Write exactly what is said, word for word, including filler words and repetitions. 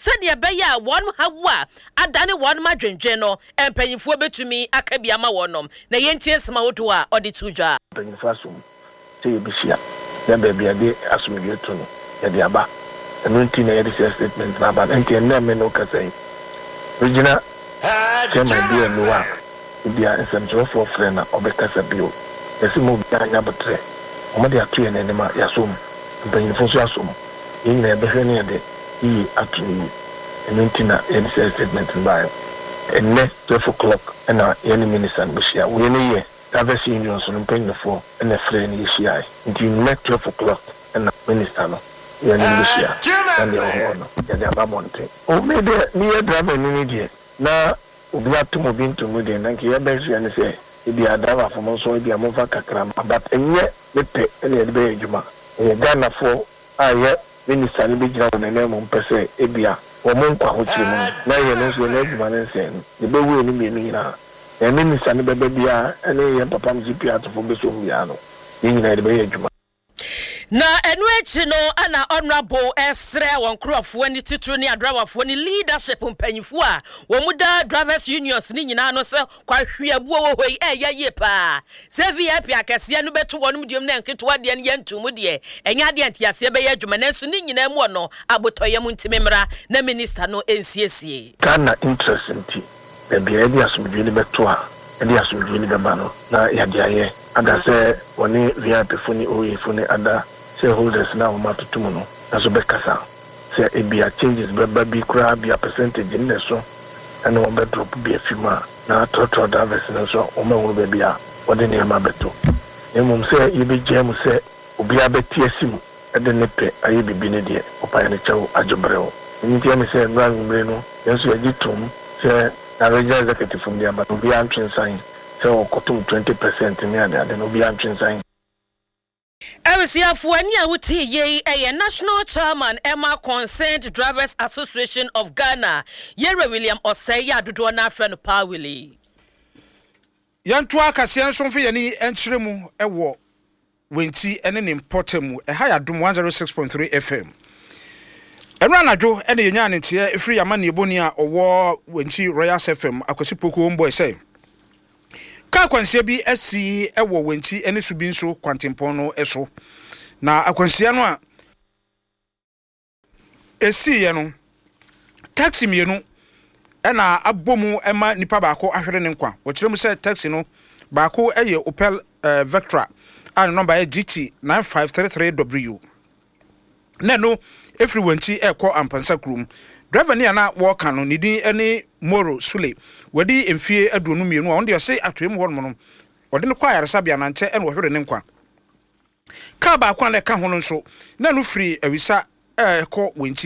said ya beya one hawa adane one madwenje no empanyimfo betumi aka bia ma wonom na yentie sema wodo a odi tujwa empanyimfo asum say ebisia ya bebia de asumdwe to no ya de aba eno nti na yedi statement na aba nti na me no ka say regional chairman bi no wa bia esenjo for friend na obekasa bio esi mo bia nya botre o de atu ene ma yasom empanyimfo so asom yin na be hwene de yi atu ni eno nti na yedi statement ba enne twelve o'clock na yeni minister bishia we ne ye Traverse Union so mpanyimfo na friend yi shia nti ne twelve o'clock na minister no yeni bishia and the ono ya de abamonte o me de ni ye driver ni ni na obi atumo bi ntumu de na nke ya be hwia ne se ebi driver for mo so ebi amofa kakra but enye mepe na ye be adwuma e Ghana for aye minister ni bi gira na na mo mpese ebi a wo mo nkwa ho chi mu na ye no so na adwuma ne se de be wu ni me ni na e minister ni bebe bia ene ye papa m G P atofo be so bia no ni nyina de be adwuma na enu echi no ana honorable esre won krofo ani titru ni adrawafo ni leadership mpanyifo a wo muda drivers unions ni nyina no se kwahwe abuo wo hoi eya ye pa se V I P akese no beto wonum diom na nketo de ne yantum de enya de antiase be ya adwuma na su ni nyina mu no abotoyam ntimemra na minister no ensiesie kana interest nti be bia dia asumdwe ni beto a dia asumdwe ni beba no na ya dia ye ada se woni V I P funi O E funi ada shareholders na o matutumu no aso bekasa se ebia changes beba bi kura bi a percentage in so and o be drop bi afima na total divers na so o ma wo be bia wode ne ma beto emum se yibe jemu se obi abeti asimu ede ne pe ayi bibi ne de o pa ne chew ajobreo nti am se nwa nwumre no yenso yagitum se na regional executive from the but obi antwen sign se o kotum twenty percent ne ade ade no obi antwen sign Ewesiafo ani a wuti ye eye National Chairman Emma Concerned Drivers Association of Ghana Yere William Osei ya dodo na afre no pa Willie yanto akase nso mfe yani enkyeremu ewo wenti ene ne importemu e ha ya dum one oh six point three F M Enra najo ene yenya ne tie efri yama ne eboni a owo wenti Royal F M akwasi poko mbo sei ka kwansia bi asi ewo wenti ene subi nso kwantempon no eso na akwansia no a esi ye no taxi mienu ena abomu ema nipa baako ahwere ne nkwa wo kirem se taxi no baako eye Opel uh, Vectra and number G T nine five three three W na no every wenti e ko ampansa krum driver ni ana walk no nidi ene Moro Sule wadi emfie aduonu mienu a onde o se atwem ho no ode ne kwa yaresa bia na nche ene wo hwere ne nkwa ka baako na ka ho no nso na no free awisa e ko wenti